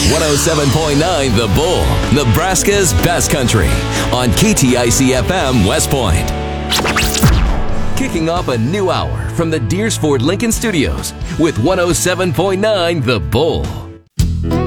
107.9 The Bull, Nebraska's best country, on KTIC FM West Point. Kicking off a new hour from the Deersford Lincoln Studios with 107.9 The Bull.